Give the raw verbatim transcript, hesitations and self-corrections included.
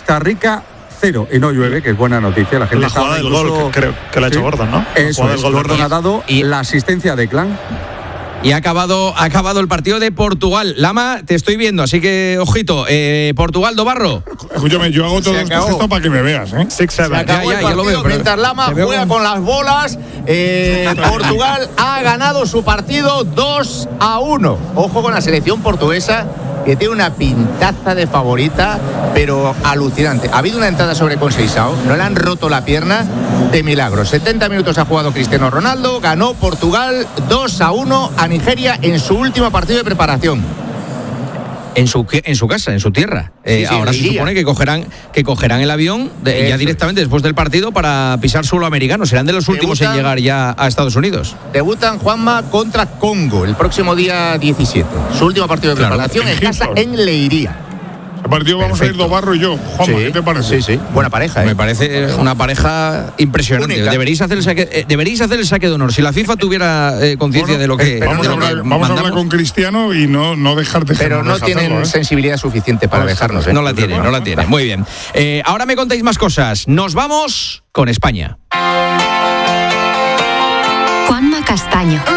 Costa Rica cero, y no llueve, que es buena noticia. La gente la jugada del incluso, gol que creo que la ha hecho sí, Gordon, ¿no? Eso es, Gol Gordon ha dado y, la asistencia de Clan. Y ha acabado, ha acabado el partido de Portugal. Lama, te estoy viendo, así que, ojito, eh, Portugal, Dobarro. Escúchame, yo hago todo esto gesto para que me veas, ¿eh? Six, Se seven. acabó Ya, ya, el ya lo partido veo, pero mientras Lama te veo juega con- con las bolas. Eh, Portugal ha ganado su partido dos a uno. Ojo con la selección portuguesa, que tiene una pintaza de favorita, pero alucinante. Ha habido una entrada sobre Conceição, no le han roto la pierna de milagro. setenta minutos ha jugado Cristiano Ronaldo, ganó Portugal dos a uno a Nigeria en su último partido de preparación. En su, en su casa, en su tierra. Eh, Sí, sí, ahora se iría. supone que cogerán, que cogerán el avión de- Eso ya es. directamente después del partido para pisar suelo americano. Serán de los últimos en Debutan- llegar ya a Estados Unidos. Debutan Juanma contra Congo el próximo día diecisiete. Su último partido de Claro, preparación en en casa Houston. en Leiría. El partido vamos a ir Perfecto. Dobarro y yo. Juanma, ¿qué te parece? Sí, sí. Buena pareja, ¿eh? Me parece una pareja impresionante. Única. Deberíais hacer el saque, eh, deberíais hacer el saque de honor. Si la FIFA tuviera eh, conciencia Bueno, de lo que, Vamos, de a lo que hablar, vamos a hablar mandamos. con Cristiano y no, no dejarte. Pero no tienen hacerlo, ¿eh? sensibilidad suficiente para dejarnos, ¿eh? No la tiene, no la tiene. Muy bien. Eh, ahora me contáis más cosas. Nos vamos con España. Juanma Castaño.